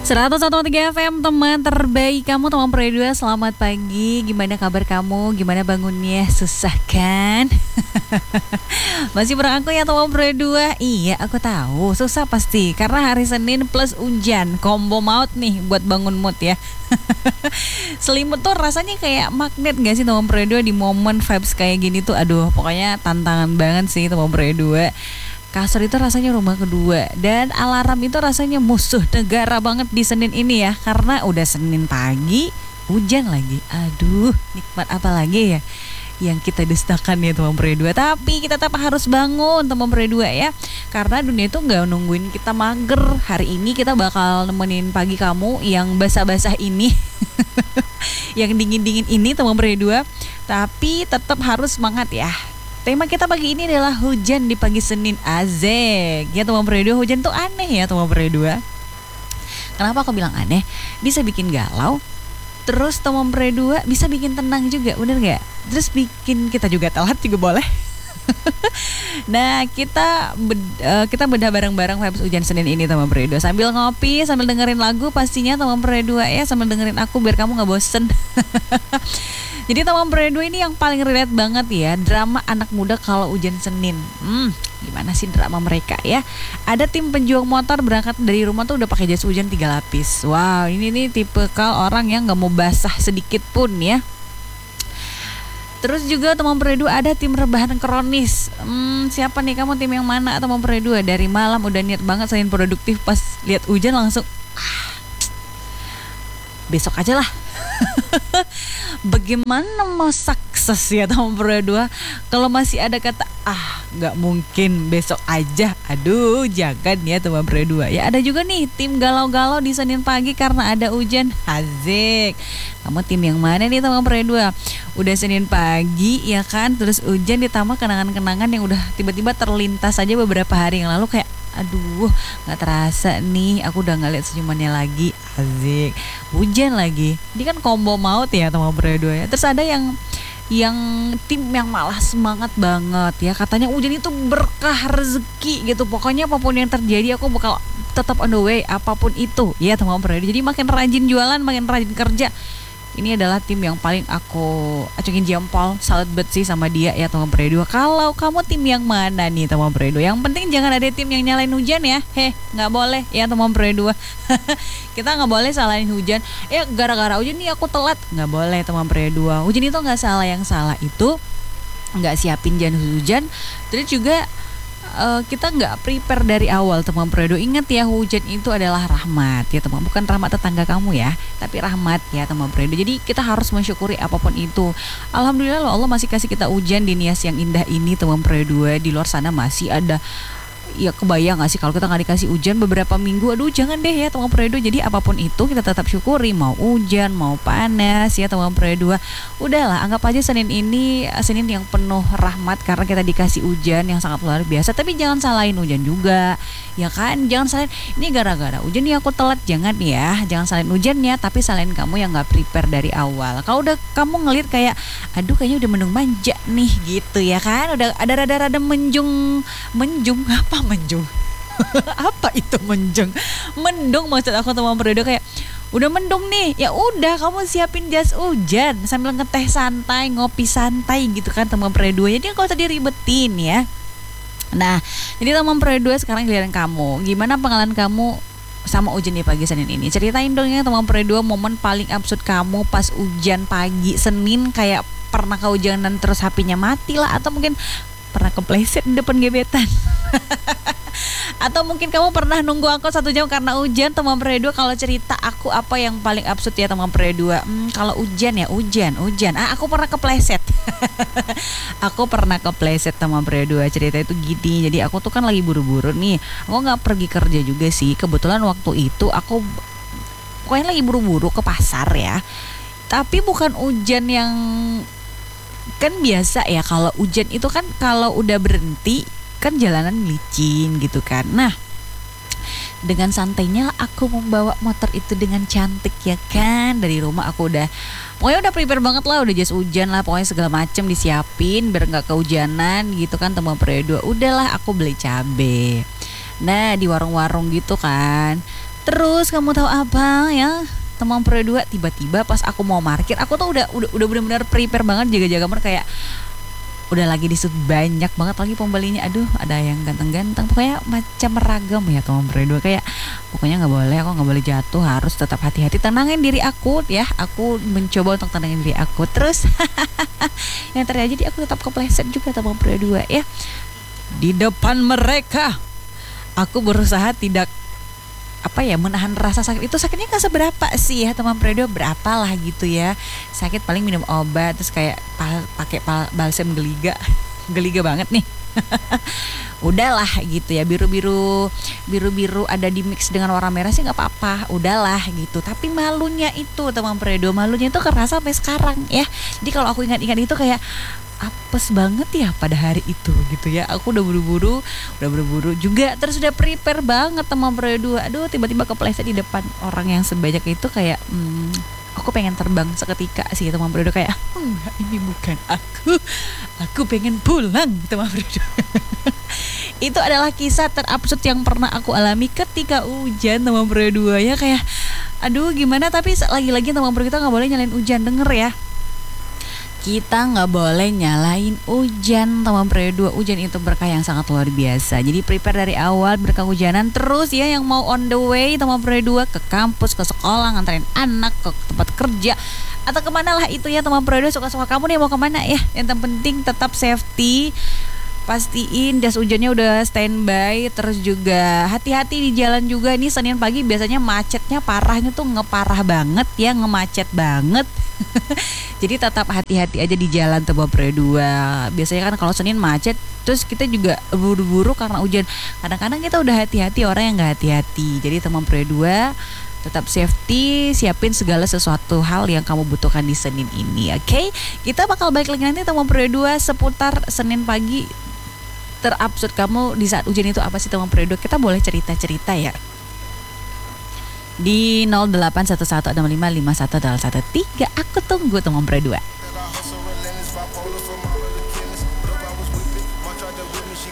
101,3 FM, teman terbaik kamu, teman Pro 2. Selamat pagi, gimana kabar kamu? Gimana bangunnya? Susah kan? Masih bareng aku ya teman Pro 2. Iya, aku tahu susah pasti, karena hari Senin plus hujan, combo maut nih buat bangun mood ya. Selimut tuh rasanya kayak magnet gak sih teman Pro 2 di momen vibes kayak gini tuh? Aduh, pokoknya tantangan banget sih teman Pro 2. Kasur itu rasanya rumah kedua, dan alarm itu rasanya musuh negara banget di Senin ini ya, karena udah Senin pagi hujan lagi. Aduh, nikmat apa lagi ya yang kita dustakan ya teman Pro 2. Tapi kita tetap harus bangun teman Pro 2 ya, karena dunia itu nggak nungguin kita mager. Hari ini kita bakal nemenin pagi kamu yang basah-basah ini yang dingin-dingin ini teman Pro 2. Tapi tetap harus semangat ya. Tema kita pagi ini adalah hujan di pagi Senin. Azek ya teman Pro 2, hujan tuh aneh ya teman Pro 2. Kenapa aku bilang aneh? Bisa bikin galau, terus teman Pro 2 bisa bikin tenang juga, bener gak? Terus bikin kita juga telat juga boleh. Nah, kita bedah bareng-bareng vibes hujan Senin ini teman Pro 2, sambil ngopi, sambil dengerin lagu pastinya teman Pro 2 ya, sambil dengerin aku biar kamu gak bosen. Jadi teman Pro 2 ini yang paling relate banget ya, drama anak muda kalau hujan Senin. Gimana sih drama mereka ya? Ada tim penjual motor berangkat dari rumah tuh udah pakai jas hujan 3 lapis. Wow, ini nih tipikal orang yang nggak mau basah sedikit pun ya. Terus juga teman Pro 2 ada tim rebahan kronis. Siapa nih kamu, tim yang mana teman Pro 2? Dari malam udah niat banget selain produktif, pas lihat hujan langsung besok aja lah. Bagaimana mau sukses ya teman Pro 2 kalau masih ada kata nggak mungkin, besok aja. Aduh, jangan ya teman Pro 2 ya. Ada juga nih tim galau-galau di Senin pagi karena ada hujan. Hazik, kamu tim yang mana nih teman Pro 2? Udah Senin pagi ya kan, terus hujan ditambah kenangan-kenangan yang udah tiba-tiba terlintas aja beberapa hari yang lalu, kayak aduh, gak terasa nih aku udah gak lihat senyumannya lagi. Asik, hujan lagi. Ini kan combo maut ya teman Pro 2 ya. Terus ada yang tim yang malah semangat banget ya, katanya hujan itu berkah rezeki gitu. Pokoknya apapun yang terjadi aku bakal tetap on the way, apapun itu ya teman Pro 2. Jadi makin rajin jualan, makin rajin kerja. Ini adalah tim yang paling aku acungin jempol, salut banget sih sama dia ya teman Pro 2. Kalau kamu tim yang mana nih teman Pro 2? Yang penting jangan ada tim yang nyalain hujan ya. Nggak boleh ya teman Pro 2. Kita nggak boleh salahin hujan. Ya gara-gara hujan nih aku telat. Nggak boleh teman Pro 2. Hujan itu nggak salah, yang salah itu nggak siapin jas hujan. Terus juga kita nggak prepare dari awal teman Pro 2. Ingat ya, hujan itu adalah rahmat ya teman, bukan rahmat tetangga kamu ya, tapi rahmat ya teman Pro 2. Jadi kita harus mensyukuri apapun itu. Alhamdulillah loh, Allah masih kasih kita hujan di Nias yang indah ini teman Pro 2. Di luar sana masih ada, ya kebayang gak sih kalau kita gak dikasih hujan beberapa minggu? Aduh, jangan deh ya teman Pro 2. Jadi apapun itu kita tetap syukuri, mau hujan mau panas ya teman Pro 2. Udahlah, anggap aja Senin ini Senin yang penuh rahmat karena kita dikasih hujan yang sangat luar biasa. Tapi jangan salahin hujan juga ya kan, jangan salahin ini gara-gara hujan nih aku telat. Jangan ya, jangan salahin hujannya, tapi salahin kamu yang gak prepare dari awal. Kalau udah kamu ngeliat kayak aduh kayaknya udah mendung manja nih gitu ya kan, udah ada rada-rada menjung apa menjung? Apa itu menjung? Mendung maksud aku teman Pro 2, kayak udah mendung nih, ya udah kamu siapin jas hujan sambil ngeteh santai, ngopi santai gitu kan teman Pro 2. Jadi enggak usah diribetin ya. Nah, jadi teman Pro 2 sekarang giliran kamu. Gimana pengalaman kamu sama hujan di pagi Senin ini? Ceritain dong ya teman Pro 2, momen paling absurd kamu pas hujan pagi Senin. Kayak pernah kehujanan terus HP-nya mati lah, atau mungkin pernah kepleset di depan gebetan. Atau mungkin kamu pernah nunggu aku 1 jam karena hujan teman Pro 2. Kalau cerita aku apa yang paling absurd ya teman Pro 2? Kalau hujan ya hujan. Aku pernah kepleset. Aku pernah kepleset teman Pro 2. Cerita itu gini. Jadi aku tuh kan lagi buru-buru nih. Aku nggak pergi kerja juga sih. Kebetulan waktu itu aku pokoknya lagi buru-buru ke pasar ya. Tapi bukan hujan yang, kan biasa ya kalau hujan itu kan kalau udah berhenti kan jalanan licin gitu kan. Nah, dengan santainya aku membawa motor itu dengan cantik ya kan. Dari rumah aku pokoknya udah prepare banget lah, udah jas hujan lah, pokoknya segala macem disiapin biar nggak kehujanan gitu kan teman Pro 2. Udahlah aku beli cabe. Nah, di warung-warung gitu kan. Terus kamu tahu apa ya? Teman Pro 2 tiba-tiba pas aku mau parkir, aku tuh udah benar-benar prepare banget jaga-jaga kamar kayak udah lagi disut banyak banget lagi pembelinya. Aduh, ada yang ganteng-ganteng, pokoknya macam ragam ya teman Pro 2 kayak pokoknya nggak boleh, aku nggak boleh jatuh, harus tetap hati-hati, tenangin diri aku ya. Aku mencoba untuk tenangin diri aku. Terus yang terjadi aku tetap kepleset juga teman Pro 2 ya. Di depan mereka aku berusaha tidak menahan rasa sakit. Itu sakitnya nggak seberapa sih ya teman Predo, berapa lah gitu ya, sakit paling minum obat terus kayak pakai balsem geliga geliga banget nih. Udahlah gitu ya, biru ada di mix dengan warna merah sih nggak apa-apa, udahlah gitu. Tapi malunya itu teman Predo, malunya itu kerasa sampai sekarang ya. Jadi kalau aku ingat-ingat itu kayak apes banget ya pada hari itu gitu ya. Aku udah buru-buru juga, terus udah prepare banget teman Pro 2. Aduh, tiba-tiba kepleset di depan orang yang sebanyak itu kayak aku pengen terbang seketika sih teman Pro 2, kayak enggak, ini bukan aku pengen pulang teman Pro 2. Itu adalah kisah terabsurd yang pernah aku alami ketika hujan teman Pro 2 ya. Kayak aduh gimana, tapi lagi-lagi teman Pro, kita nggak boleh nyalain hujan, denger ya. Kita nggak boleh nyalain hujan teman Pro 2. Hujan itu berkah yang sangat luar biasa. Jadi prepare dari awal berkah hujanan. Terus ya yang mau on the way teman Pro 2 ke kampus, ke sekolah, nganterin anak ke tempat kerja atau kemana lah itu ya teman Pro 2, suka-suka kamu nih mau kemana ya. Yang penting tetap safety, pastiin jas hujannya udah standby. Terus juga hati-hati di jalan juga. Nih Senin pagi biasanya macetnya parahnya tuh ngeparah banget ya, ngemacet banget. Jadi tetap hati-hati aja di jalan Teman Pro 2. Biasanya kan kalau Senin macet, terus kita juga buru-buru karena hujan. Kadang-kadang kita udah hati-hati, orang yang gak hati-hati. Jadi Teman Pro 2 tetap safety, siapin segala sesuatu hal yang kamu butuhkan di Senin ini. Oke? Kita bakal balik lagi nanti Teman Pro 2 seputar Senin pagi terabsurd kamu di saat hujan itu apa sih Teman Pro 2? Kita boleh cerita-cerita ya di 0811655113. Aku tunggu Teman Pro 2.